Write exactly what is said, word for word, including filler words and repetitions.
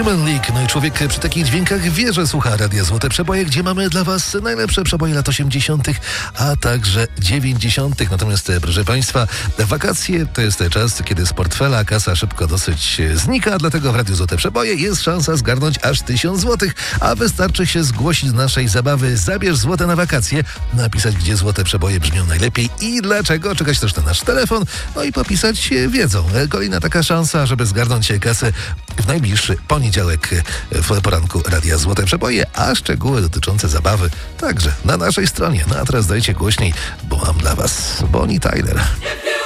Human League. No i człowiek przy takich dźwiękach wie, że słucha Radia Złote Przeboje, gdzie mamy dla was najlepsze przeboje lat osiemdziesiątych, a także dziewięćdziesiątych. Natomiast, proszę państwa, wakacje to jest czas, kiedy z portfela kasa szybko dosyć znika, dlatego w Radiu Złote Przeboje jest szansa zgarnąć aż tysiąc złotych, a wystarczy się zgłosić do naszej zabawy Zabierz złote na wakacje, napisać, gdzie złote przeboje brzmią najlepiej i dlaczego, czekać też na nasz telefon, no i popisać wiedzą. Kolejna taka szansa, żeby zgarnąć kasę w najbliższy poniedziałek w poranku Radia Złote Przeboje, a szczegóły dotyczące zabawy także na naszej stronie. No a teraz dajcie głośniej, bo mam dla was Bonnie Tyler.